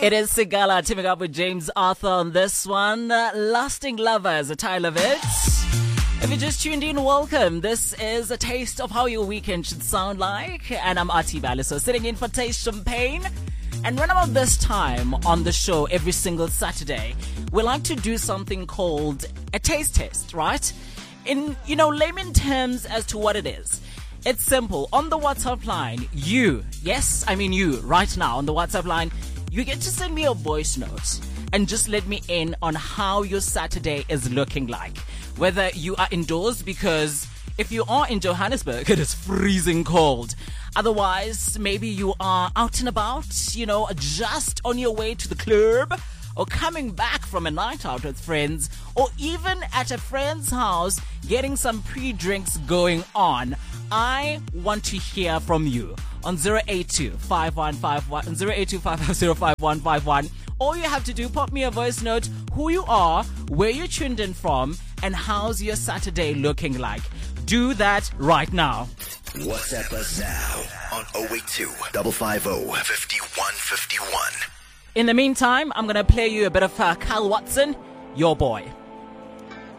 It is Sigala teaming up with James Arthur on this one. Lasting Lovers, a title of it. If you just tuned in, welcome. This is a taste of how your weekend should sound like. And I'm Artie Baliso, sitting in for Taste Champagne. And right about this time on the show, every single Saturday, we like to do something called a taste test, right? In, layman terms as to what it is. It's simple. On the WhatsApp line, you right now on the WhatsApp line, you get to send me a voice note and just let me in on how your Saturday is looking like. Whether you are indoors, because if you are in Johannesburg, it is freezing cold. Otherwise, maybe you are out and about, just on your way to the club, or coming back from a night out with friends, or even at a friend's house getting some pre-drinks going on. I want to hear from you on 082-5151. All you have to do, pop me a voice note, who you are, where you're tuned in from, and how's your Saturday looking like. Do that right now. WhatsApp us now on 082-550-5151. In the meantime, I'm going to play you a bit of Kyle Watson, Your Boy.